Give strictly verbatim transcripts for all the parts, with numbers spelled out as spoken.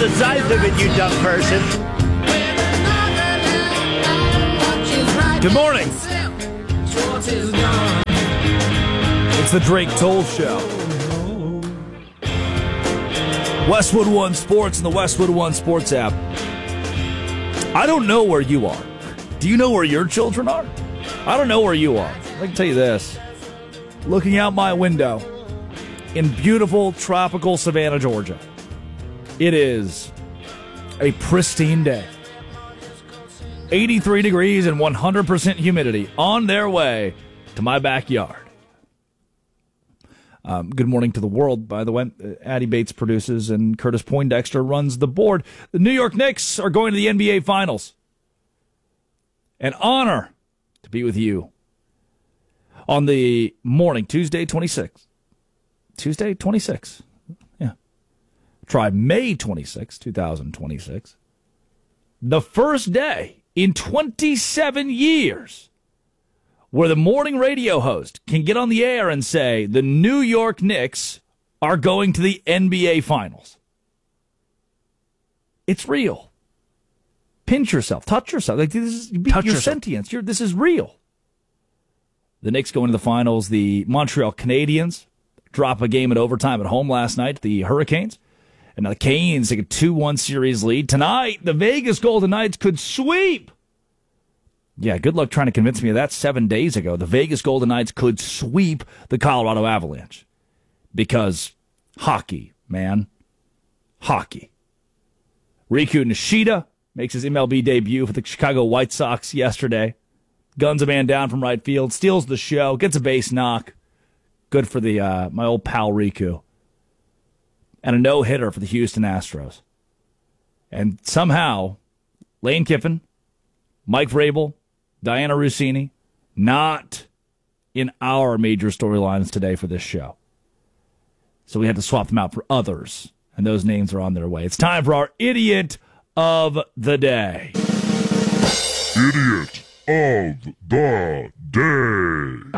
the size of it, you dumb person. Good morning. It's the Drake Toll Show. Westwood One Sports and the Westwood One Sports app. I don't know where you are. Do you know where your children are? I don't know where you are. I can tell you this. Looking out my window in beautiful tropical Savannah, Georgia, it is a pristine day. eighty-three degrees and one hundred percent humidity on their way to my backyard. Um, good morning to the world, by the way. Addie Bates produces and Curtis Poindexter runs the board. The New York Knicks are going to the N B A Finals. An honor to be with you on the morning, Tuesday twenty-sixth. Tuesday twenty-sixth. Yeah. Try May twenty-sixth, twenty twenty-six. The first day in twenty-seven years where the morning radio host can get on the air and say the New York Knicks are going to the N B A Finals. It's real. Pinch yourself. Touch yourself. Like, this is, touch your yourself. Sentience. You're, this is real. The Knicks go into the finals. The Montreal Canadiens drop a game in overtime at home last night. The Hurricanes. And now the Canes take a two one series lead. Tonight, the Vegas Golden Knights could sweep. Yeah, good luck trying to convince me of that seven days ago. The Vegas Golden Knights could sweep the Colorado Avalanche. Because hockey, man. Hockey. Riku Nishida makes his M L B debut for the Chicago White Sox yesterday. Guns a man down from right field, steals the show, gets a base knock. Good for the uh, my old pal Riku. And a no-hitter for the Houston Astros. And somehow, Lane Kiffin, Mike Vrabel, Diana Rossini, not in our major storylines today for this show. So we had to swap them out for others, and those names are on their way. It's time for our Idiot of the Day. Idiot of the Day.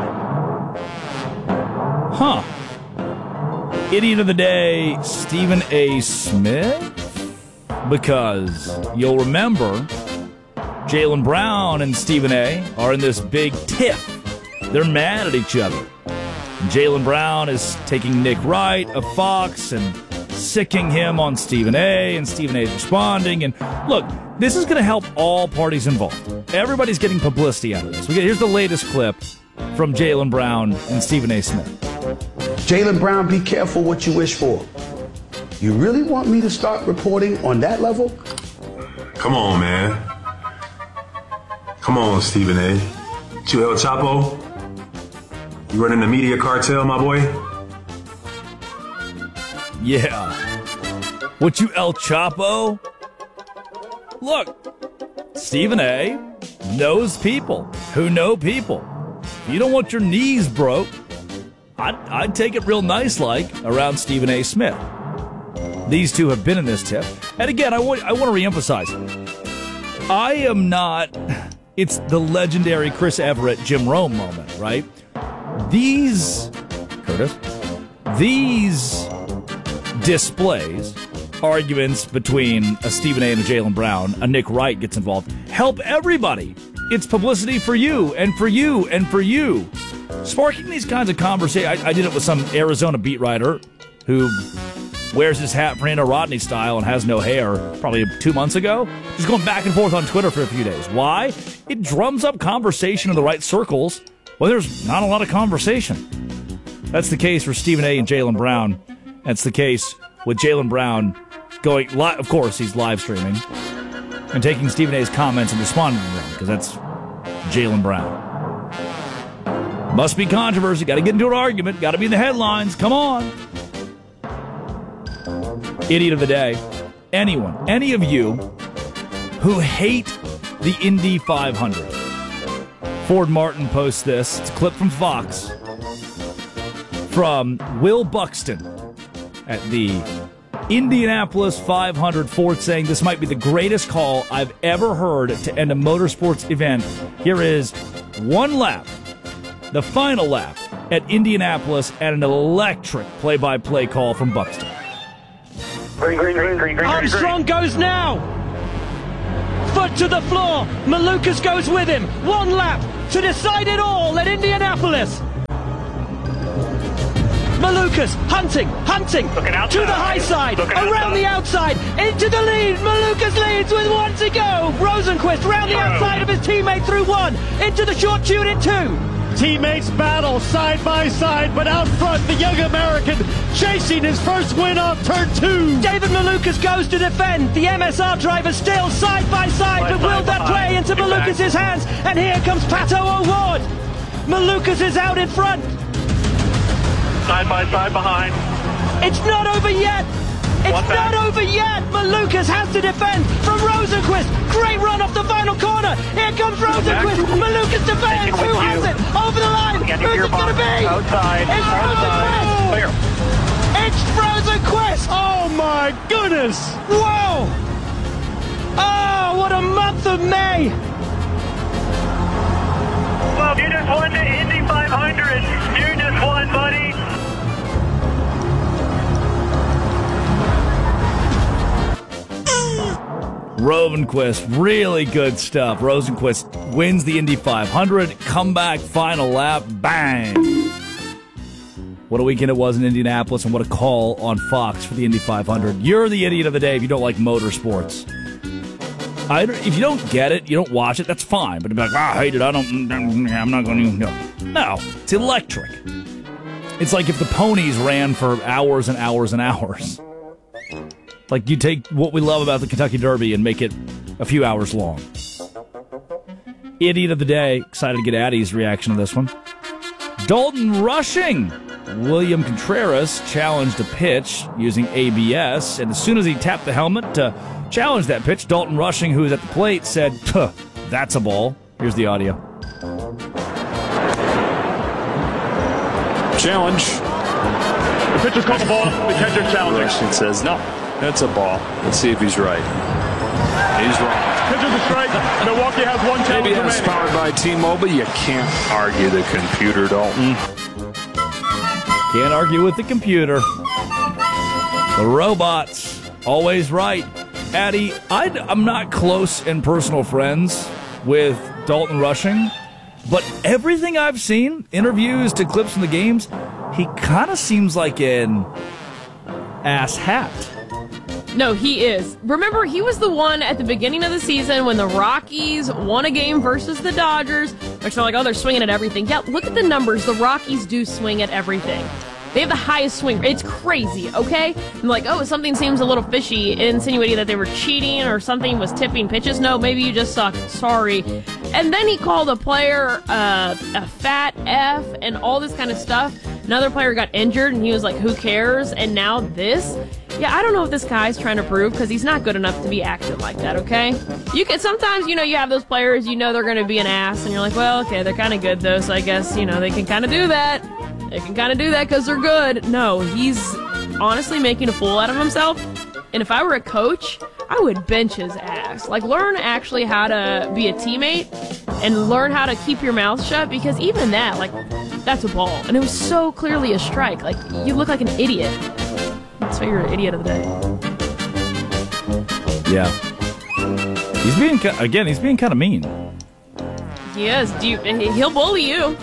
Huh. Idiot of the Day, Stephen A. Smith? Because you'll remember Jaylen Brown and Stephen A. are in this big tiff. They're mad at each other. Jaylen Brown is taking Nick Wright of Fox and sicking him on Stephen A., and Stephen A. is responding. And look, this is going to help all parties involved. Everybody's getting publicity out of this. We get, here's the latest clip from Jaylen Brown and Stephen A. Smith. Jaylen Brown, be careful what you wish for. You really want me to start reporting on that level? Come on, man. Come on, Stephen A. You El Chapo? You running the media cartel, my boy? Yeah. What, you El Chapo? Look, Stephen A. knows people who know people. If you don't want your knees broke, I'd, I'd take it real nice like around Stephen A. Smith. These two have been in this tiff. And again, I want, I want to reemphasize, I am not... It's the legendary Chris Everett, Jim Rome moment, right? These, Curtis, these displays, arguments between a Stephen A. and a Jaylen Brown, a Nick Wright gets involved, help everybody. It's publicity for you and for you and for you. Sparking these kinds of conversations, I, I did it with some Arizona beat writer who wears his hat Fernando Rodney style and has no hair probably two months ago. Just going back and forth on Twitter for a few days. Why? It drums up conversation in the right circles when there's not a lot of conversation. That's the case for Stephen A. and Jaylen Brown. That's the case with Jaylen Brown going live. Of course, he's live streaming and taking Stephen A.'s comments and responding to them because that's Jaylen Brown. Must be controversy. Got to get into an argument. Got to be in the headlines. Come on. Idiot of the day. Anyone, any of you who hate the Indy five hundred. Ford Martin posts this. It's a clip from Fox from Will Buxton at the Indianapolis five hundred Ford saying this might be the greatest call I've ever heard to end a motorsports event. Here is one lap, the final lap at Indianapolis, and an electric play-by-play call from Buxton. Green, green, green, green, green, Armstrong goes now. Foot to the floor. Malukas goes with him. One lap to decide it all at Indianapolis. Malukas hunting, hunting to the high side, around the outside, into the lead. Malukas leads with one to go. Rosenquist round the outside of his teammate through one, into the short tune in two. Teammates battle side by side, but out front, the young American chasing his first win off turn two. David Malukas goes to defend. The M S R driver still side by side, but will that play into Malukas' hands? And here comes Pato O'Ward. Malukas is out in front. Side by side behind. It's not over yet. It's not over yet. Malukas has to defend from Rosenquist. Great run off the final corner. Here comes Rosenquist. Malukas defends. Who has it? Over the line. Who's it going to be? Outside. It's Rosenquist. It's Rosenquist. Oh my goodness. Whoa. Oh, what a month of May. Well, you just won the Indy five hundred. You just won, buddy. Rosenquist, really good stuff. Rosenquist wins the Indy five hundred, comeback, final lap, bang. What a weekend it was in Indianapolis, and what a call on Fox for the Indy five hundred. You're the idiot of the day if you don't like motorsports. I, if you don't get it, you don't watch it, that's fine. But be like, ah, I hate it, I don't, I'm not going to, no. No, it's electric. It's like if the ponies ran for hours and hours and hours. Like, you take what we love about the Kentucky Derby and make it a few hours long. Idiot of the day. Excited to get Addie's reaction to this one. Dalton Rushing. William Contreras challenged a pitch using A B S, and as soon as he tapped the helmet to challenge that pitch, Dalton Rushing, who was at the plate, said, "Tuh, that's a ball." Here's the audio. Challenge. The pitcher's called the ball. The catcher challenging. Rushing says, no, that's a ball. Let's see if he's right. He's wrong. Pitcher's a strike. Milwaukee has one challenge A B S remaining. powered by T-Mobile. You can't argue the computer, Dalton. Can't argue with the computer. The robots, always right. Addie, I, I'm not close and personal friends with Dalton Rushing, but everything I've seen, interviews to clips from the games, he kind of seems like an ass hat. No, he is. Remember, he was the one at the beginning of the season when the Rockies won a game versus the Dodgers, which they're like, oh, they're swinging at everything. Yeah, look at the numbers. The Rockies do swing at everything. They have the highest swing. It's crazy, okay? And like, oh, something seems a little fishy, insinuating that they were cheating or something was tipping pitches. No, maybe you just suck. Sorry. And then he called a player uh, a fat F and all this kind of stuff. Another player got injured, and he was like, who cares? And now this? Yeah, I don't know if this guy's trying to prove, because he's not good enough to be acting like that, okay? You can sometimes, you know, you have those players, you know they're going to be an ass, and you're like, well, okay, they're kind of good, though, so I guess, you know, they can kind of do that. They can kind of do that because they're good. No, he's honestly making a fool out of himself, and if I were a coach, I would bench his ass. Like, learn actually how to be a teammate and learn how to keep your mouth shut, because even that, like, that's a ball. And it was so clearly a strike. Like, you look like an idiot. So you're an idiot of the day. Yeah. He's being, again, he's being kind of mean. He is. Do you, he'll bully you.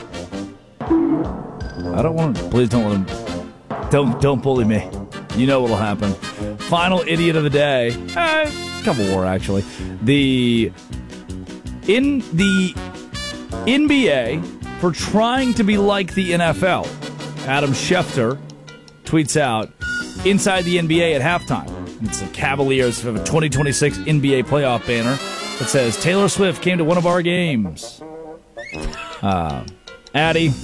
I don't want to, please don't let him, don't, don't bully me. You know what'll happen. Final idiot of the day. Eh, a couple more, actually. The, in the N B A, for trying to be like the N F L, Adam Schefter tweets out, inside the N B A at halftime. It's the Cavaliers have a twenty twenty-six N B A playoff banner that says, Taylor Swift came to one of our games. Uh, Addie,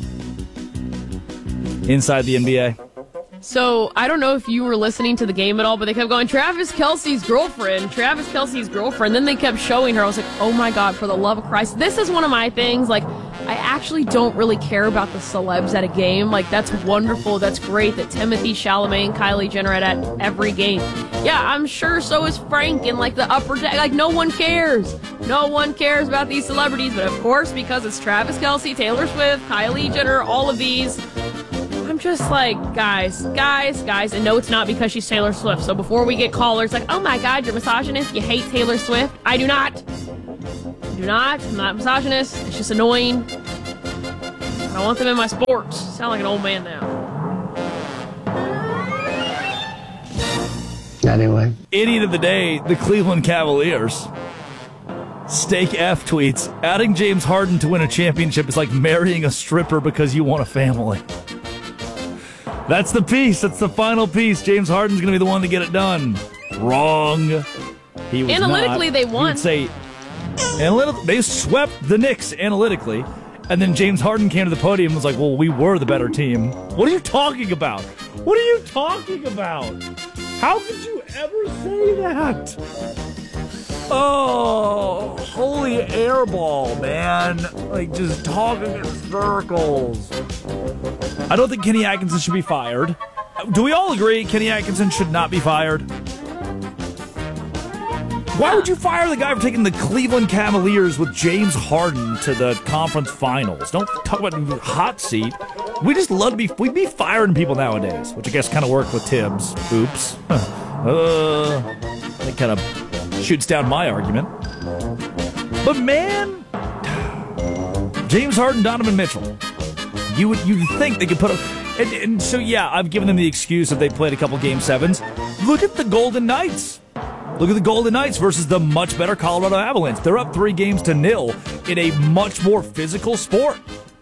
inside the N B A. So, I don't know if you were listening to the game at all, but they kept going, Travis Kelce's girlfriend, Travis Kelce's girlfriend. Then they kept showing her. I was like, oh my God, for the love of Christ. This is one of my things. Like, I actually don't really care about the celebs at a game. Like, that's wonderful. That's great that Timothy Chalamet and Kylie Jenner are at every game. Yeah, I'm sure so is Frank and, like, the upper deck. Like, no one cares. No one cares about these celebrities. But, of course, because it's Travis Kelce, Taylor Swift, Kylie Jenner, all of these, I'm I'm just like, guys, guys, guys, and no, it's not because she's Taylor Swift. So before we get callers like, oh my God, you're misogynist, you hate Taylor Swift. I do not. I do not. I'm not misogynist. It's just annoying. I don't want them in my sports. Sound like an old man now. Anyway. Idiot of the day, the Cleveland Cavaliers. Steak F tweets, adding James Harden to win a championship is like marrying a stripper because you want a family. That's the piece. That's the final piece. James Harden's going to be the one to get it done. Wrong. He was Analytically, not. they won. He would say, analytic- they swept the Knicks analytically, and then James Harden came to the podium and was like, well, we were the better team. What are you talking about? What are you talking about? How could you ever say that? Oh, holy airball, man. Like, just talking in circles. I don't think Kenny Atkinson should be fired. Do we all agree Kenny Atkinson should not be fired? Why would you fire the guy for taking the Cleveland Cavaliers with James Harden to the conference finals? Don't talk about hot seat. We just love to be, we'd be firing people nowadays, which I guess kind of worked with Tibbs. Oops. uh, that kind of shoots down my argument. But man, James Harden, Donovan Mitchell, you would you think they could put up, and, and so yeah, I've given them the excuse if they played a couple game sevens. Look at the Golden Knights. Look at the Golden Knights versus the much better Colorado Avalanche. They're up three games to nil in a much more physical sport.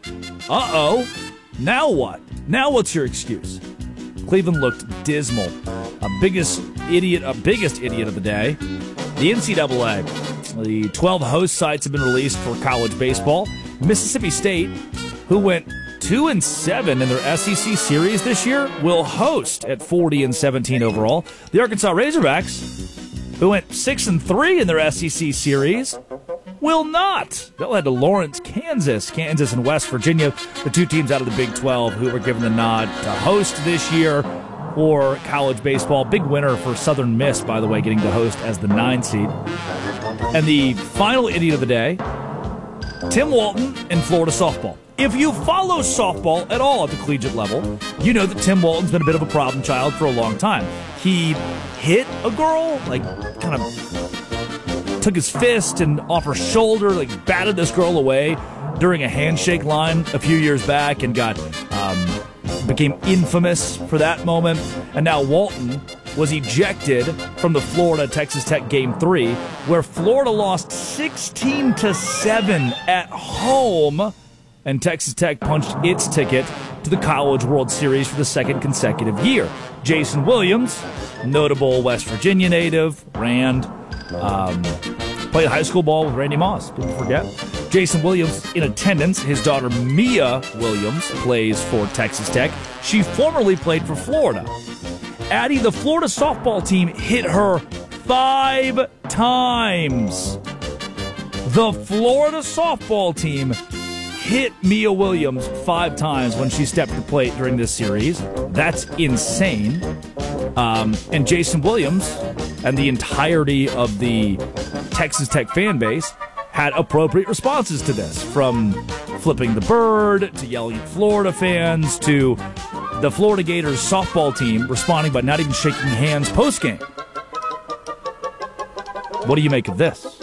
Uh-oh. Now what? Now what's your excuse? Cleveland looked dismal. A biggest idiot, a biggest idiot of the day. The N C double A. The twelve host sites have been released for college baseball. Mississippi State, who went two and seven in their S E C series this year, will host at forty and seventeen overall. The Arkansas Razorbacks, who went six and three in their S E C series, will not. They'll head to Lawrence, Kansas. Kansas and West Virginia, the two teams out of the Big twelve who were given the nod to host this year for college baseball. Big winner for Southern Miss, by the way, getting to host as the nine seed. And the final idiot of the day, Tim Walton and Florida softball. If you follow softball at all at the collegiate level, you know that Tim Walton's been a bit of a problem child for a long time. He hit a girl, like, kind of took his fist and off her shoulder, like, batted this girl away during a handshake line a few years back and got, um, became infamous for that moment. And now Walton was ejected from the Florida-Texas Tech Game three, where Florida lost sixteen to seven at home, and Texas Tech punched its ticket to the College World Series for the second consecutive year. Jason Williams, notable West Virginia native, Rand, um, played high school ball with Randy Moss, people forget. Jason Williams in attendance. His daughter Mia Williams plays for Texas Tech. She formerly played for Florida. Addie, the Florida softball team hit her five times. The Florida softball team hit Mia Williams five times when she stepped to the plate during this series. That's insane. Um, and Jason Williams and the entirety of the Texas Tech fan base had appropriate responses to this, from flipping the bird to yelling at Florida fans to the Florida Gators softball team responding by not even shaking hands post-game. What do you make of this?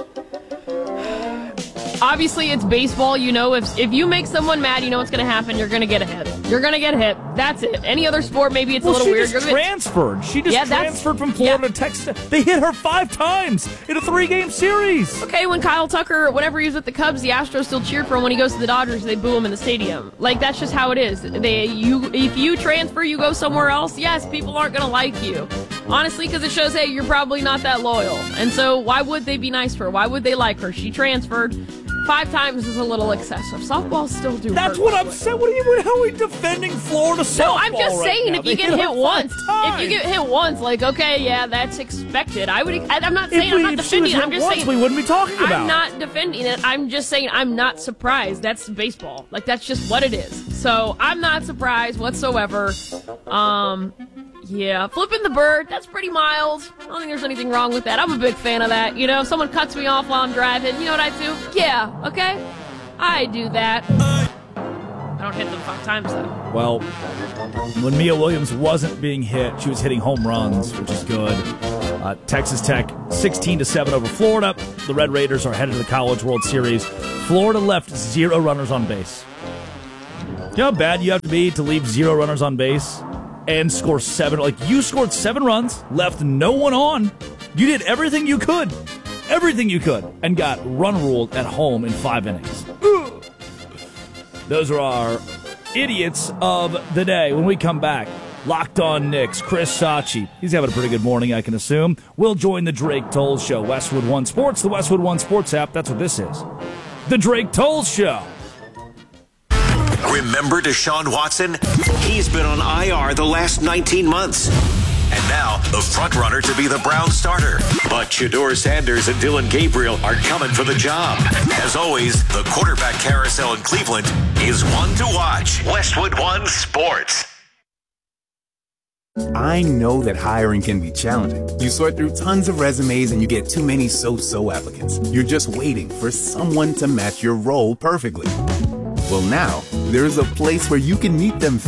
Obviously, it's baseball. You know, if if you make someone mad, you know what's going to happen. You're going to get a hit. You're going to get hit. That's it. Any other sport, maybe it's well, a little she weird. Just You're gonna transferred. She just yeah, transferred from Florida yeah. to Texas. They hit her five times in a three-game series. Okay, when Kyle Tucker, whenever he was with the Cubs, the Astros still cheer for him. When he goes to the Dodgers, they boo him in the stadium. Like, that's just how it is. They, you, if you transfer, you go somewhere else. Yes, people aren't going to like you. Honestly, because it shows, hey, you're probably not that loyal. And so why would they be nice for her? Why would they like her? She transferred. Five times is a little excessive. Softball still do. That's what I'm saying. What are you? How are we defending Florida softball? No, I'm just right saying now? if you They get hit, hit once, times. if you get hit once, like okay, yeah, that's expected. I would. I, I'm not If saying we, I'm not if she was defending. hit I'm just once, saying we wouldn't be talking about. I'm not defending it. I'm just saying I'm not surprised. That's baseball. Like that's just what it is. So I'm not surprised whatsoever. Um. Yeah, flipping the bird, that's pretty mild. I don't think there's anything wrong with that. I'm a big fan of that. You know, if someone cuts me off while I'm driving, you know what I do? Yeah, okay? I do that. I don't hit them five times, though. Well, when Mia Williams wasn't being hit, she was hitting home runs, which is good. Uh, Texas Tech, sixteen to seven over Florida. The Red Raiders are headed to the College World Series. Florida left zero runners on base. You know how bad you have to be to leave zero runners on base and score seven? Like, you scored seven runs, left no one on. You did everything you could. Everything you could. And got run ruled at home in five innings. Ugh. Those are our idiots of the day. When we come back, Locked On Knicks, Chris Sachi. He's having a pretty good morning, I can assume. We'll join the Drake Tolles Show. Westwood One Sports, the Westwood One Sports app. That's what this is. The Drake Tolles Show. Remember Deshaun Watson? He's been on I R the last nineteen months. And now, the front-runner to be the Brown starter. But Shedeur Sanders and Dylan Gabriel are coming for the job. As always, the quarterback carousel in Cleveland is one to watch. Westwood One Sports. I know that hiring can be challenging. You sort through tons of resumes and you get too many so-so applicants. You're just waiting for someone to match your role perfectly. Well, now, there's a place where you can meet them fast.